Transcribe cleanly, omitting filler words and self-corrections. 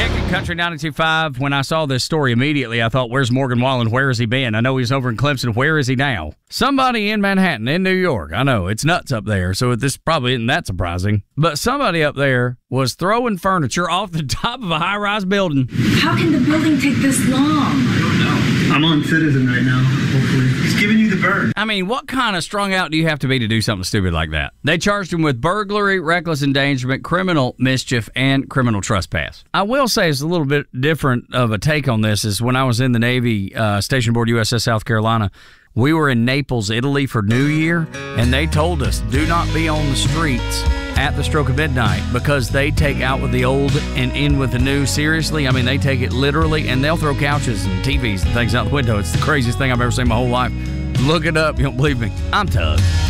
back at Country 92.5. When I saw this story immediately, I thought, where's Morgan Wallen? Where has he been? I know he's over in Clemson. Where is he now? Somebody in Manhattan, in New York. I know, it's nuts up there, so this probably isn't that surprising. But somebody up there was throwing furniture off the top of a high-rise building. How can the building take this long? I don't know. I'm on Citizen right now, hopefully. He's giving you the bird. I mean, what kind of strung out do you have to be to do something stupid like that? They charged him with burglary, reckless endangerment, criminal mischief, and criminal trespass. I will say it's a little bit different of a take on this is when I was in the Navy, Station Board USS South Carolina, we were in Naples, Italy for New Year, and they told us, do not be on the streets at the stroke of midnight because they take out with the old and in with the new seriously. I mean, they take it literally, and they'll throw couches and TVs and things out the window. It's the craziest thing I've ever seen in my whole life. Look it up. You don't believe me. I'm Tug.